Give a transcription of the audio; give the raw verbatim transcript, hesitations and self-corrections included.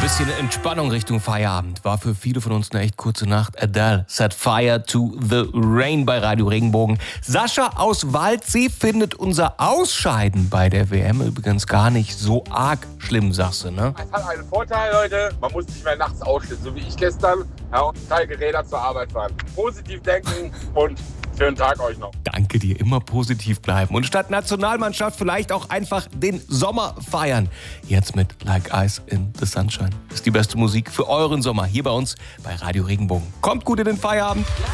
Bisschen Entspannung Richtung Feierabend. War für viele von uns eine echt kurze Nacht. Adele set fire to the rain bei Radio Regenbogen. Sascha aus Waldsee findet unser Ausscheiden bei der W M übrigens gar nicht so arg schlimm, sagst du, ne? Es hat einen Vorteil, Leute. Man muss nicht mehr nachts ausstehen, so wie ich gestern. Ja, und Teil Geräder zur Arbeit fahren. Positiv denken und schönen Tag euch noch. Danke dir, immer positiv bleiben. Und statt Nationalmannschaft vielleicht auch einfach den Sommer feiern. Jetzt mit Like Ice in the Sunshine. Das ist die beste Musik für euren Sommer hier bei uns bei Radio Regenbogen. Kommt gut in den Feierabend.